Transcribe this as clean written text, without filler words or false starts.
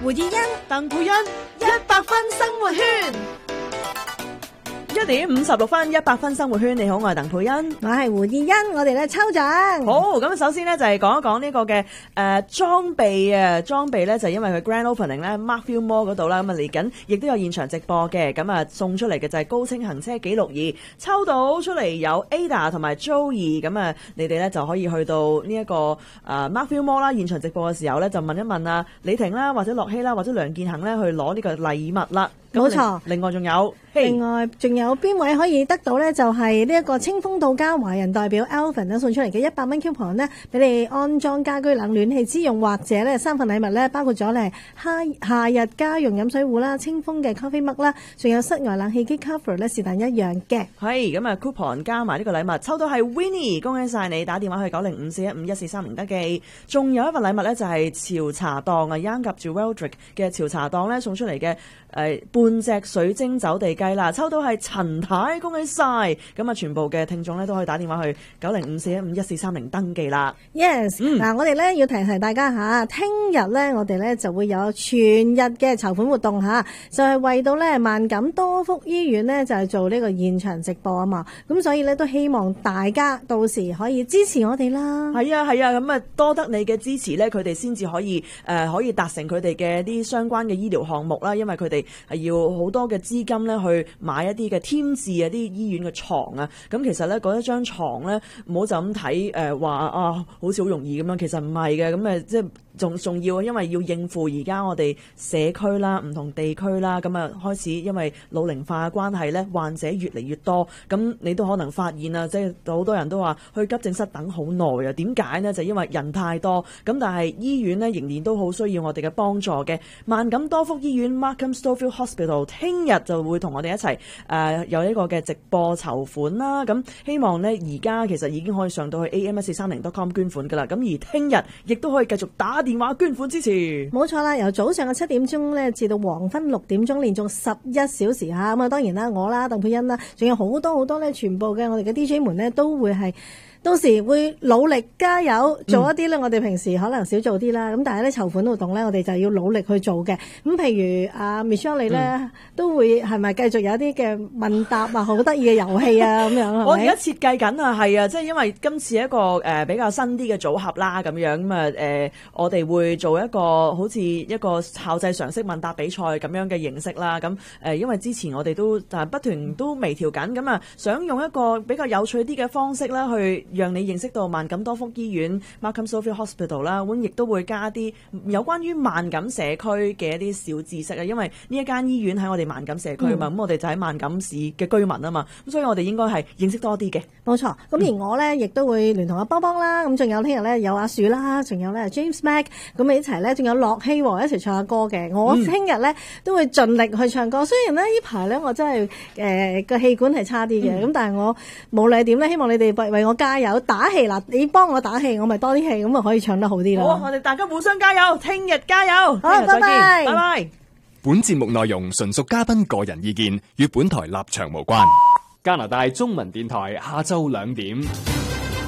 胡燕欣、 鄧佩欣，100分生活圈。1點56分，100分生活圈。你好，我係鄧佩欣， 我係胡燕欣。我哋咧抽獎。 好，咁首先咧就係講一講呢個嘅裝備啊，裝備咧就因為佢 Grand Opening 咧 Markville Mall 嗰度啦，咁啊嚟緊亦都有現場直播嘅，咁啊送出嚟嘅就係高清行車記錄儀，抽到出嚟有 Ada 同埋 Joey， 咁啊你哋咧就可以去到呢一個Markville Mall 啦，現場直播嘅時候咧就問一問啊李婷啦，或者樂希啦，或者梁建恒咧去攞呢個禮物啦。 冇錯， 另外仲有， 另外仲有邊位可以得到呢？就係呢一個清風到家華人代表 Alvin 咧送出嚟嘅100蚊 coupon 呢，俾你安裝家居冷暖氣之用，或者呢3份禮物呢，包括咗呢夏日家用飲水壺啦、清風嘅 coffee mug 啦，仲有室外冷氣機 cover 呢，是但一樣嘅。 係咁啊 coupon 加埋呢個禮物，抽到係 Winnie， 恭喜晒你！打電話去905415143登記。仲有一份禮物呢，就係潮茶檔啊 Young 及住 Weldrick 嘅潮茶檔呢，送出嚟嘅半隻水晶走地雞啦，抽到係陳太，恭喜晒！咁啊，全部嘅聽眾咧都可以打電話去905415143登記啦。 Yes，嗱，我哋咧要提提大家吓，聽日咧我哋咧就會有全日嘅籌款活動吓，就係為到咧萬錦多福醫院咧就係做呢個現場直播啊嘛，咁所以咧都希望大家到時可以支持我哋啦。 係啊，咁啊多得你嘅支持咧，佢哋先至可以可以達成佢哋嘅啲相關嘅醫療項目啦，因為佢哋係要好多嘅資金咧去買一啲嘅添置啊啲醫院嘅床啊，咁其實咧嗰一張床咧唔好就咁睇話啊好似好容易咁樣，其實唔係嘅，咁即係仲要因為要應付而家我哋社區啦、唔同地區啦，咁啊開始因為老齡化嘅關係咧，患者越嚟越多，咁你都可能發現啊，即係好多人都話去急症室等好耐啊，點解呢？就因為人太多，咁但係醫院呢，仍然都好需要我哋嘅幫助嘅。萬錦多福醫院 Markham Stouffville Hospital 聽日就會同我哋一齊有一個嘅直播籌款啦，咁希望呢，而家其實已經可以上到去 am1430.com 捐款噶啦，咁而聽日亦都可以繼續打電話捐款支持。 冇錯啦，由早上嘅7點鐘咧至到黃昏6點鐘，連續11小時吓，咁啊當然啦，我啦鄧佩欣啦，仲有好多咧，全部嘅我哋嘅 DJ 們咧都會係到時會努力加油做一啲咧，我哋平時可能少做啲啦。咁但係咧籌款活動咧，我哋就要努力去做嘅。咁譬如阿 Michelle 你咧都會係咪繼續有啲嘅問答啊，好得意嘅遊戲啊咁樣？ 我而家設計緊啊，係啊，即係因為今次一個比較新啲嘅組合啦，咁樣咁啊我哋會做一個好似一個校際常識問答比賽咁樣嘅形式啦。咁因為之前我哋都不斷都微調緊，咁啊想用一個比較有趣啲嘅方式啦去讓你認識到萬錦多福醫院 Markham Stouffville Hospital 啦，咁亦都會加啲有關於萬錦社區嘅一啲小知識啊。因為呢一間醫院喺我哋萬錦社區啊嘛，咁我哋就喺萬錦市嘅居民啊嘛，咁所以我哋應該係認識多啲嘅。 冇錯，咁而我咧亦都會聯同阿邦邦啦，咁仲有聽日咧有阿樹啦，仲有咧 James Mac， 咁一齊咧，仲有樂希一齊唱下歌嘅。我聽日咧都會盡力去唱歌，雖然咧呢排咧我真係個氣管係差啲嘅，咁但係我無論點咧，希望你哋為我加油。打氣啦！你幫我打氣，我咪多啲氣，咁啊可以唱得好啲啦。 好，我哋大家互相加油，聽日加油。 好，拜拜， 拜拜。 本節目內容純屬嘉賓個人意見，與本台立場無關。加拿大中文電台下晝2點。